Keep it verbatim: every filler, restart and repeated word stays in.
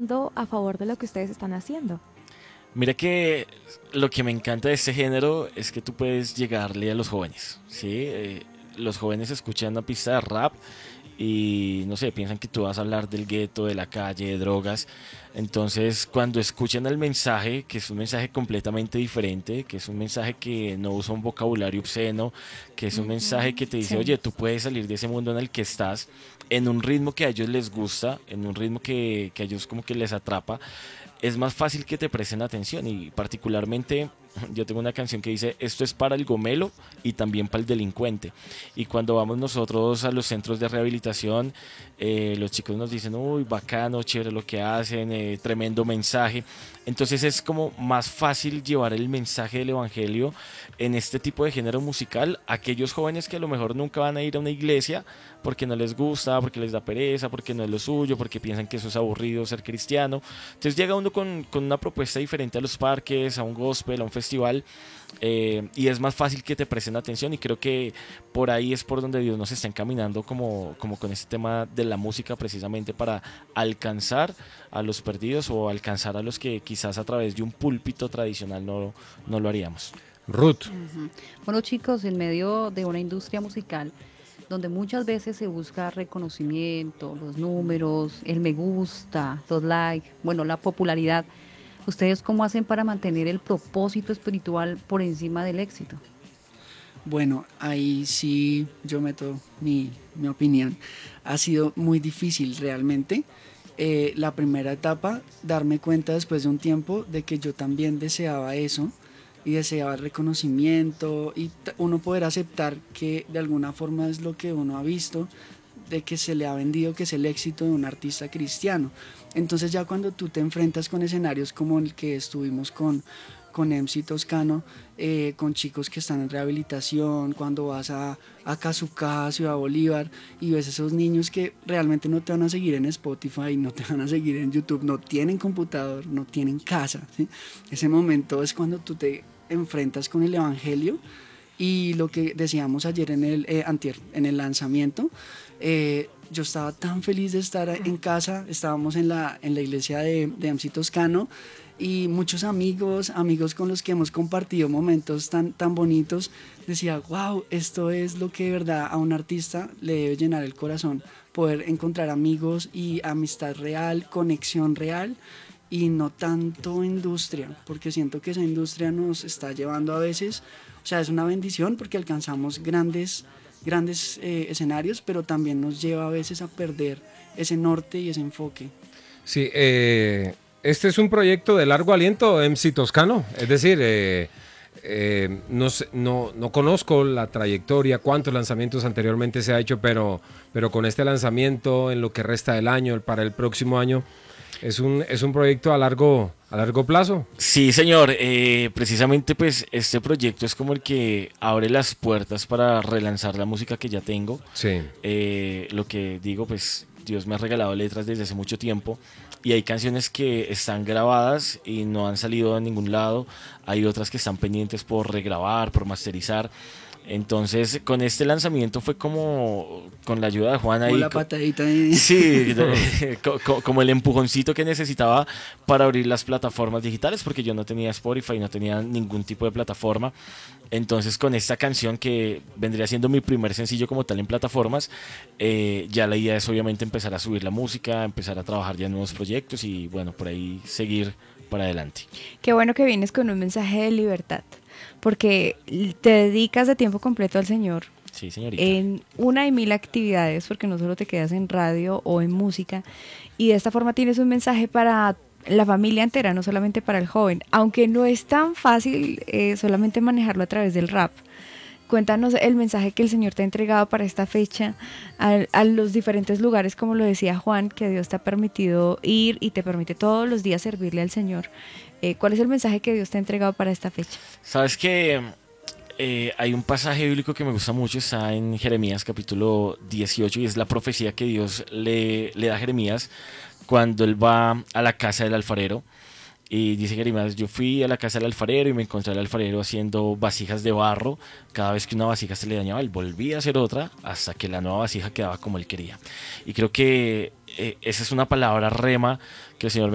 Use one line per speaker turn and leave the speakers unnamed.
haciendo a favor de lo que ustedes están haciendo.
Mira que lo que me encanta de este género es que tú puedes llegarle a los jóvenes, ¿sí? Eh, los jóvenes escuchan una pista de rap y no sé, piensan que tú vas a hablar del gueto, de la calle, de drogas. Entonces, cuando escuchan el mensaje, que es un mensaje completamente diferente, que es un mensaje que no usa un vocabulario obsceno, que es un mensaje
Ujú,
que te dice,
sí.
oye, tú puedes salir de ese mundo en el que estás, en un ritmo que a ellos les gusta, en un ritmo que, que a ellos como que les atrapa, es más fácil que te presten atención. Y particularmente yo tengo una canción que dice, esto es para el gomelo y también para el delincuente. Y cuando vamos nosotros a los centros de rehabilitación, eh, los chicos nos dicen, uy, bacano, chévere lo que hacen, eh, tremendo mensaje. Entonces es como más fácil llevar el mensaje del evangelio en este tipo de género musical a aquellos jóvenes que a lo mejor nunca van a ir a una iglesia porque no les gusta, porque les da pereza, porque no es lo suyo, porque piensan que eso es aburrido ser cristiano. Entonces llega uno con, con una propuesta diferente a los parques, a un gospel, a un festival, eh, y es más fácil que te presten atención, y creo que por ahí es por donde Dios nos está encaminando como, como con este tema de la música, precisamente para alcanzar a los perdidos o alcanzar a los que quizás a través de un púlpito tradicional no, no lo haríamos.
Ruth.
Ujú. Bueno, chicos, en medio de una industria musical donde muchas veces se busca reconocimiento, los números, el me gusta, los likes, bueno, la popularidad, ¿ustedes cómo hacen para mantener el propósito espiritual por encima del éxito?
Bueno, ahí sí yo meto mi, mi opinión. Ha sido muy difícil realmente. Eh, la primera etapa, darme cuenta después de un tiempo de que yo también deseaba eso y deseaba el reconocimiento y t- uno poder aceptar que de alguna forma es lo que uno ha visto, de que se le ha vendido que es el éxito de un artista cristiano. Entonces ya cuando tú te enfrentas con escenarios como el que estuvimos con, con M C Toscano, eh, con chicos que están en rehabilitación, cuando vas a, a Cazucá, Ciudad Bolívar, y ves esos niños que realmente no te van a seguir en Spotify, no te van a seguir en YouTube, no tienen computador, no tienen casa, ¿sí? Ese momento es cuando tú te enfrentas con el evangelio. Y lo que decíamos ayer en el eh, antier, en el lanzamiento, eh, yo estaba tan feliz de estar en casa, estábamos en la, en la iglesia de, de M C Toscano, y muchos amigos, amigos con los que hemos compartido momentos tan, tan bonitos, decía, wow, esto es lo que de verdad a un artista le debe llenar el corazón, poder encontrar amigos y amistad real, conexión real, y no tanto industria, porque siento que esa industria nos está llevando a veces, o sea, es una bendición porque alcanzamos grandes, grandes eh, escenarios, pero también nos lleva a veces a perder ese norte y ese enfoque.
Sí, eh, este es un proyecto de largo aliento, M C Toscano. Es decir, eh, eh, no, sé- no, no conozco la trayectoria, cuántos lanzamientos anteriormente se ha hecho, pero, pero con este lanzamiento en lo que resta del año, para el próximo año, es un, es un proyecto a largo, a largo plazo.
Sí, señor. Eh, precisamente, pues, este proyecto es como el que abre las puertas para relanzar la música que ya tengo.
Sí.
Eh, lo que digo, pues, Dios me ha regalado letras desde hace mucho tiempo y hay canciones que están grabadas y no han salido a ningún lado. Hay otras que están pendientes por regrabar, por masterizar. Entonces, con este lanzamiento fue como con la ayuda de Juan
Como
ahí.
la
co-
patadita de...
Sí, de- co- co- como el empujoncito que necesitaba para abrir las plataformas digitales, porque yo no tenía Spotify, no tenía ningún tipo de plataforma. Entonces, con esta canción que vendría siendo mi primer sencillo como tal en plataformas, eh, ya la idea es obviamente empezar a subir la música, empezar a trabajar ya en nuevos proyectos y bueno, por ahí seguir para adelante.
Qué bueno que vienes con un mensaje de libertad, porque te dedicas de tiempo completo al Señor
Sí, señorita.
en una y mil actividades, porque no solo te quedas en radio o en música, y de esta forma tienes un mensaje para la familia entera, no solamente para el joven, aunque no es tan fácil eh, solamente manejarlo a través del rap. Cuéntanos el mensaje que el Señor te ha entregado para esta fecha, a, a los diferentes lugares, como lo decía Juan, que Dios te ha permitido ir y te permite todos los días servirle al Señor. Eh, ¿Cuál es el mensaje que Dios te ha entregado para esta fecha?
Sabes que eh, hay un pasaje bíblico que me gusta mucho, está en Jeremías capítulo dieciocho, y es la profecía que Dios le, le da a Jeremías cuando él va a la casa del alfarero. Y dice Jeremías, yo fui a la casa del alfarero y me encontré al alfarero haciendo vasijas de barro. Cada vez que una vasija se le dañaba, él volvía a hacer otra hasta que la nueva vasija quedaba como él quería. Y creo que eh, esa es una palabra rema que el Señor